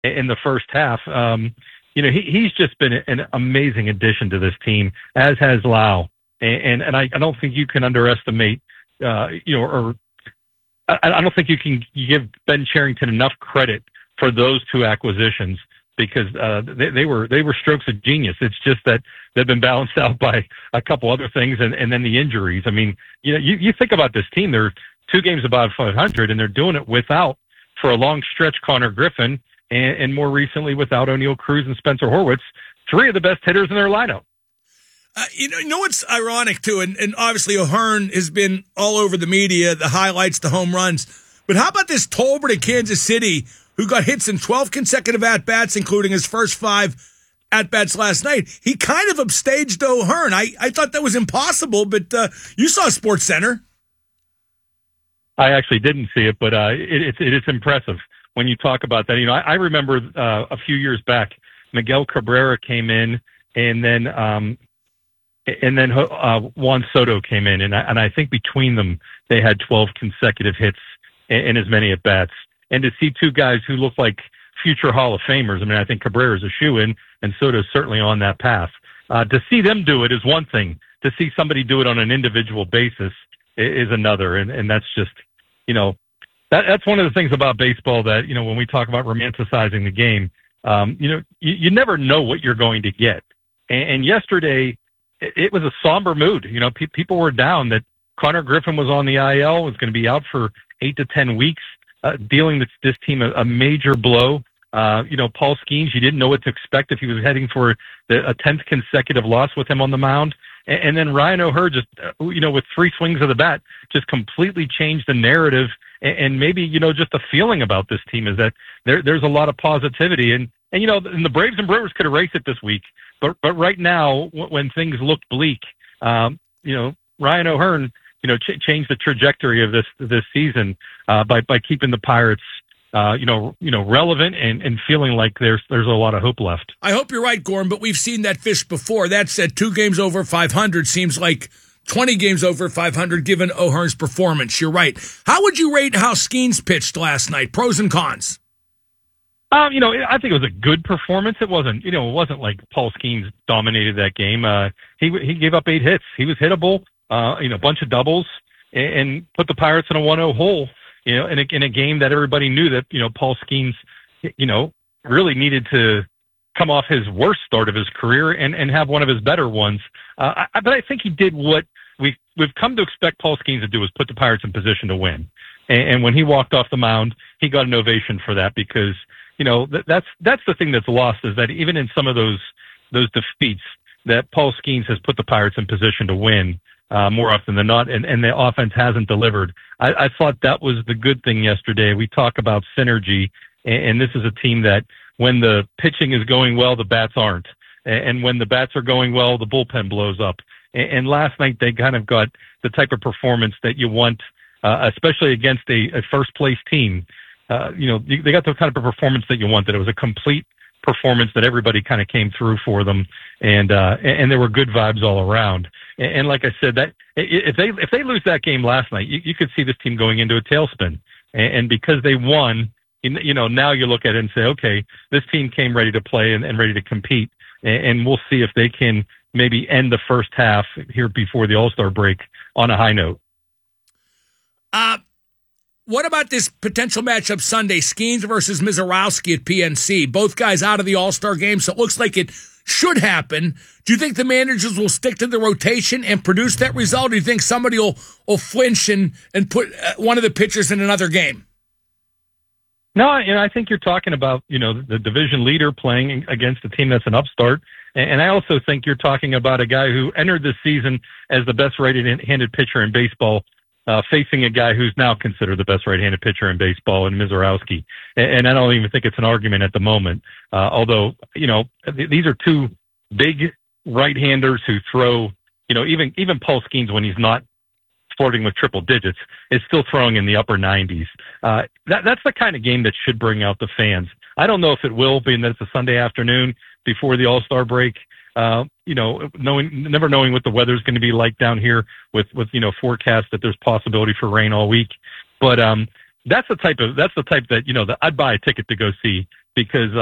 in the first half. He's just been an amazing addition to this team, as has Lau. And I don't think you can underestimate, or I don't think you can give Ben Cherington enough credit for those two acquisitions, because they were strokes of genius. It's just that they've been balanced out by a couple other things, and then the injuries. I mean, you think about this team; they're 2 games above 500, and they're doing it without, for a long stretch, Connor Griffin, and more recently without O'Neal Cruz and Spencer Horwitz, 3 of the best hitters in their lineup. You know what's ironic, too, and obviously O'Hearn has been all over the media, the highlights, the home runs, but how about this Tolbert of Kansas City, who got hits in 12 consecutive at-bats, including his first 5 at-bats last night? He kind of upstaged O'Hearn. I thought that was impossible, but you saw SportsCenter. I actually didn't see it, but it's impressive when you talk about that. I remember a few years back, Miguel Cabrera came in, and then Juan Soto came in, and I think between them they had 12 consecutive hits and as many at bats. And to see 2 guys who look like future Hall of Famers, I mean, I think Cabrera's a shoo-in, and Soto's certainly on that path. To see them do it is one thing. To see somebody do it on an individual basis is another, and that's just, that's one of the things about baseball that, when we talk about romanticizing the game, you never know what you're going to get. And yesterday, it was a somber mood. People were down that Connor Griffin was on the IL, was going to be out for 8 to 10 weeks, dealing with this team a major blow. Paul Skeens, you didn't know what to expect if he was heading for a 10th consecutive loss with him on the mound. And then Ryan O'Hearn just, with 3 swings of the bat, just completely changed the narrative. And maybe, just the feeling about this team is that there's a lot of positivity. And the Braves and Brewers could erase it this week. But right now, when things look bleak, Ryan O'Hearn, changed the trajectory of this season by keeping the Pirates, relevant and feeling like there's a lot of hope left. I hope you're right, Gorm, but we've seen that fish before. That said, 2 games over 500 seems like 20 games over 500 given O'Hearn's performance. You're right. How would you rate how Skeens pitched last night? Pros and cons. I think it was a good performance. It wasn't like Paul Skeens dominated that game. He gave up 8 hits. He was hittable, a bunch of doubles, and put the Pirates in a 1-0 hole, in a game that everybody knew that, Paul Skeens, really needed to come off his worst start of his career and have one of his better ones. But I think he did what we've come to expect Paul Skeens to do, is put the Pirates in position to win. And when he walked off the mound, he got an ovation for that, because that's the thing that's lost, is that even in some of those defeats, that Paul Skeens has put the Pirates in position to win more often than not, and the offense hasn't delivered. I thought that was the good thing yesterday. We talk about synergy, and this is a team that when the pitching is going well, the bats aren't. And when the bats are going well, the bullpen blows up. And last night they kind of got the type of performance that you want, especially against a first-place team. They got the kind of performance that you want, that it was a complete performance, that everybody kind of came through for them, and there were good vibes all around. And like I said, that if they lose that game last night, you could see this team going into a tailspin. And because they won, now you look at it and say, okay, this team came ready to play and ready to compete, and we'll see if they can maybe end the first half here before the All-Star break on a high note. What about this potential matchup Sunday, Skeens versus Mizorowski at PNC? Both guys out of the All-Star game, so it looks like it should happen. Do you think the managers will stick to the rotation and produce that result? Or do you think somebody will flinch and put one of the pitchers in another game? No, I think you're talking about, the division leader playing against a team that's an upstart. And I also think you're talking about a guy who entered this season as the best right-handed pitcher in baseball, facing a guy who's now considered the best right-handed pitcher in baseball in Mizorowski. And I don't even think it's an argument at the moment. Although, these are 2 big right-handers who throw, even Paul Skeens, when he's not flirting with triple digits, is still throwing in the upper 90s. That's the kind of game that should bring out the fans. I don't know if it will, being that it's a Sunday afternoon before the All-Star break. Never knowing what the weather's going to be like down here with forecasts that there's possibility for rain all week. But that's the type that, that I'd buy a ticket to go see, because